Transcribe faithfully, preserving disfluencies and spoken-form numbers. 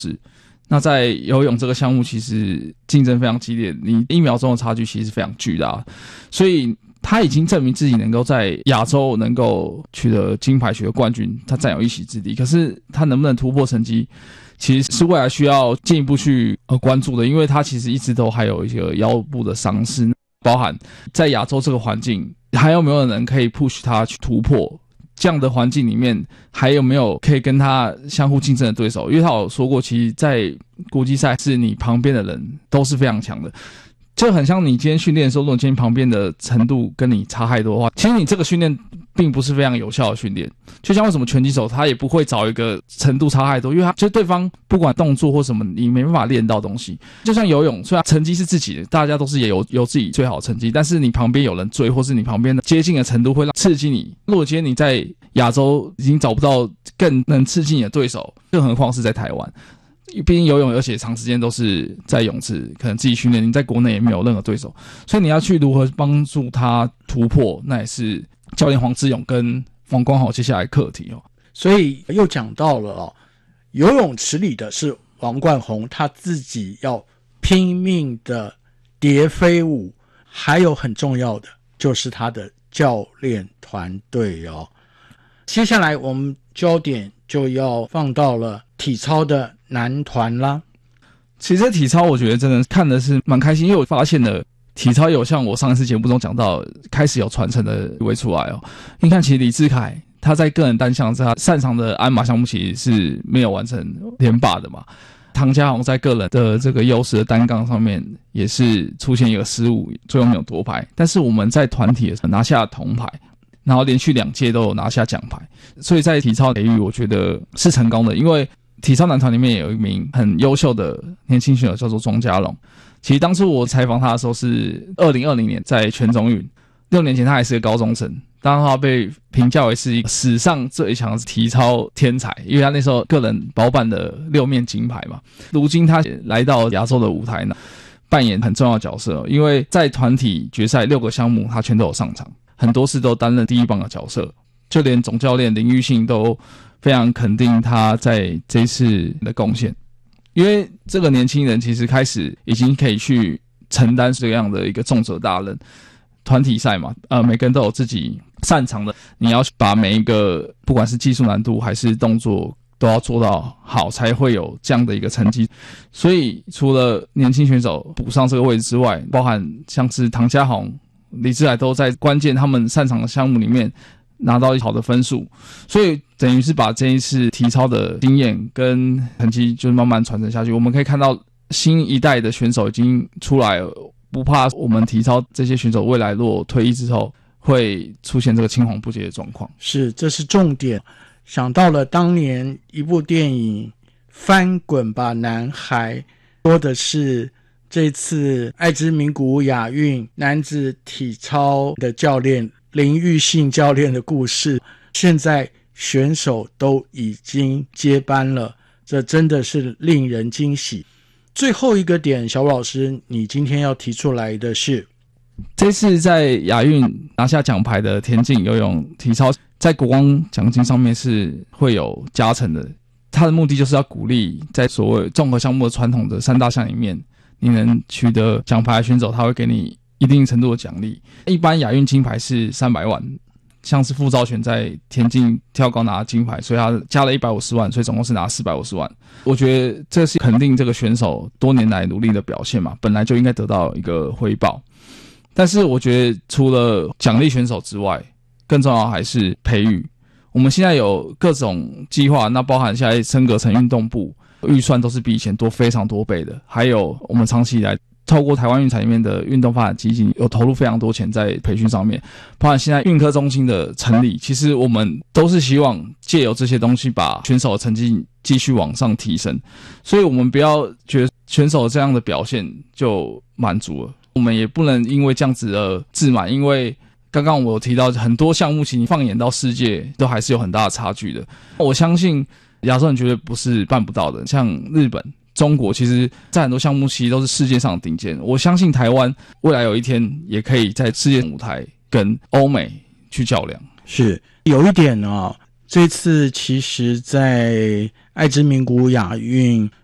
是，那在游泳这个项目，其实竞争非常激烈，你一秒钟的差距其实是非常巨大的，所以他已经证明自己能够在亚洲能够取得金牌、取得冠军，他占有一席之地。可是他能不能突破成绩，其实是未来需要进一步去呃关注的，因为他其实一直都还有一个腰部的伤势，包含在亚洲这个环境，还有没有人可以 push 他去突破？这样的环境里面，还有没有可以跟他相互竞争的对手？因为他有说过，其实在国际赛是你旁边的人都是非常强的，就很像你今天训练的时候，如果今天旁边的程度跟你差太多的话，其实你这个训练并不是非常有效的训练。就像为什么拳击手他也不会找一个程度差太多，因为他就对方不管动作或什么，你没办法练到东西。就像游泳，虽然成绩是自己的，大家都是也有有自己最好的成绩，但是你旁边有人追，或是你旁边的接近的程度会让刺激你。如果今天你在亚洲已经找不到更能刺激你的对手，更何况是在台湾。毕竟游泳，而且长时间都是在泳池，可能自己训练，你在国内也没有任何对手，所以你要去如何帮助他突破，那也是教练黄志勇跟王光豪接下来课题哦。 所以又讲到了哦，游泳池里的是王冠宏，他自己要拼命的蝶飞舞，还有很重要的就是他的教练团队哦。接下来我们焦点就要放到了体操的男团啦。 其实体操我觉得真的看的是蛮开心，因为我发现了体操有像我上一次节目中讲到，开始有传承的一位出来哦。你看，其实李智凯他在个人单项他擅长的鞍马项目其实是没有完成连霸的嘛。唐家宏在个人的这个优势的单杠上面也是出现一个失误，最后没有夺牌。但是我们在团体拿下铜牌，然后连续两届都有拿下奖牌，所以在体操领域我觉得是成功的。因为体操男团里面有一名很优秀的年轻选手叫做庄家龙，其实当初我采访他的时候是二零二零年在全中运，六年前他还是个高中生，当然他被评价为是一个史上最强的体操天才，因为他那时候个人包办的六面金牌嘛。如今他来到亚洲的舞台呢，扮演很重要的角色，因为在团体决赛六个项目他全都有上场，很多次都担任第一棒的角色，就连总教练林玉信都非常肯定他在这一次的贡献。因为这个年轻人其实开始已经可以去承担这样的一个重责大任，团体赛嘛，呃，每个人都有自己擅长的，你要把每一个不管是技术难度还是动作都要做到好，才会有这样的一个成绩。所以除了年轻选手补上这个位置之外，包含像是唐家宏、李智凯都在关键他们擅长的项目里面拿到好的分数，所以等于是把这一次体操的经验跟成绩就是慢慢传承下去。我们可以看到新一代的选手已经出来了，不怕我们体操这些选手未来如果退役之后会出现这个青黄不接的状况。 是，这是重点。想到了当年一部电影《翻滚吧男孩》，说的是这次爱知名古屋亚运男子体操的教练林玉信教练的故事，现在选手都已经接班了，这真的是令人惊喜。最后一个点，小老师你今天要提出来的是， 这次在亚运拿下奖牌的田径、游泳、体操，在国光奖金上面是会有加成的。它的目的就是要鼓励在所谓综合项目的传统的三大项里面，你能取得奖牌的选手，他会给你一定程度的奖励。一般亚运金牌是三百万，像是傅兆全在田径跳高拿金牌，所以他加了一百五十万，所以总共是拿四百五十万。我觉得这是肯定这个选手多年来努力的表现嘛，本来就应该得到一个回报。但是我觉得除了奖励选手之外，更重要还是培育。我们现在有各种计划，那包含现在升格成运动部，预算都是比以前多非常多倍的。还有我们长期以来透过台湾运彩里面的运动发展基金有投入非常多钱在培训上面，包含现在运科中心的成立，其实我们都是希望借由这些东西把选手的成绩继续往上提升。所以我们不要觉得选手这样的表现就满足了，我们也不能因为这样子而自满，因为刚刚我有提到很多项目其实你放眼到世界都还是有很大的差距的。我相信亚洲人绝对不是办不到的，像日本、中国其实在很多项目其实都是世界上的顶尖，我相信台湾未来有一天也可以在世界舞台跟欧美去较量。 是有一点啊、哦，这次其实在爱知名古屋亚运